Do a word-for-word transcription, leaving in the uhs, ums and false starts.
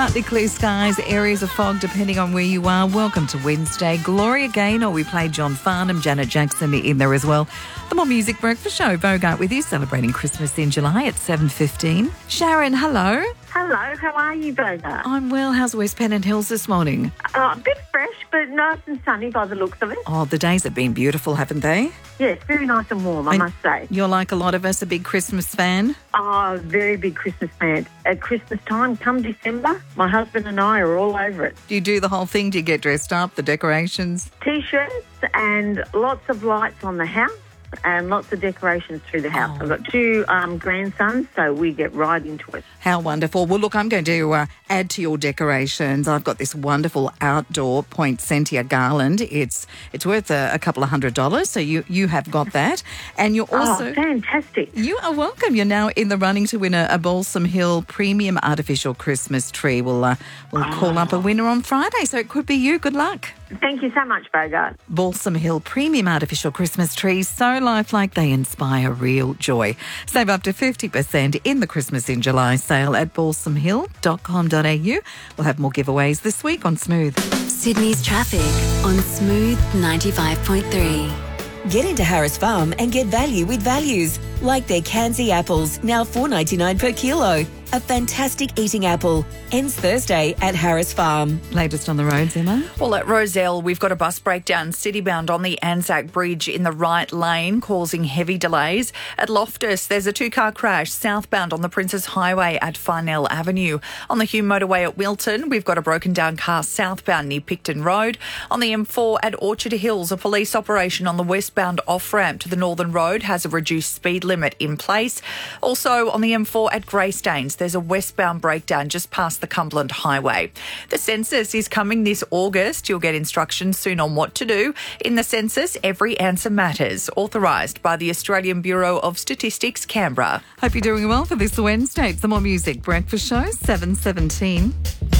Partly clear skies, areas of fog depending on where you are. Welcome to Wednesday. Gloria Gaynor, we played John Farnham, Janet Jackson in there as well. The More Music Breakfast Show, Bogart with you, celebrating Christmas in July at seven fifteen. Sharon, hello. Hello, how are you, Bogart? I'm well. How's West Pennant Hills this morning? Uh, a bit fresh, but nice and sunny by the looks of it. Oh, the days have been beautiful, haven't they? Yes, very nice and warm, I And must say. You're like a lot of us, a big Christmas fan. Oh, very big Christmas fan. At Christmas time, come December, my husband and I are all over it. Do you do the whole thing? Do you get dressed up, the decorations? T-shirts and lots of lights on the house and lots of decorations through the house. Oh. I've got two um, grandsons, so we get right into it. How wonderful. Well, look, I'm going to uh, add to your decorations. I've got this wonderful outdoor poinsettia garland. It's it's worth a, a couple of hundred dollars, so you, you have got that. And you're also... Oh, fantastic. You are welcome. You're now in the running to win a, a Balsam Hill Premium Artificial Christmas Tree. We'll, uh, we'll oh. call up a winner on Friday, so it could be you. Good luck. Thank you so much, Bogart. Balsam Hill Premium Artificial Christmas Trees, so lifelike they inspire real joy. Save up to fifty percent in the Christmas in July sale at balsam hill dot com dot a u. We'll have more giveaways this week on Smooth. Sydney's traffic on Smooth ninety-five point three. Get into Harris Farm and get value with values, like their Kanzi apples, now four dollars ninety-nine per kilo. A fantastic eating apple. Ends Thursday at Harris Farm. Latest on the roads, Emma? Well, at Rozelle, we've got a bus breakdown city-bound on the Anzac Bridge in the right lane, causing heavy delays. At Loftus, there's a two-car crash southbound on the Princes Highway at Farnell Avenue. On the Hume Motorway at Wilton, we've got a broken-down car southbound near Picton Road. On the M four at Orchard Hills, a police operation on the westbound off-ramp to the Northern Road has a reduced speed limit in place. Also, on the M four at Greystanes, there's a westbound breakdown just past the Cumberland Highway. The census is coming this August. You'll get instructions soon on what to do. In the census, every answer matters. Authorised by the Australian Bureau of Statistics, Canberra. Hope you're doing well for this Wednesday. It's the More Music Breakfast Show, seven seventeen.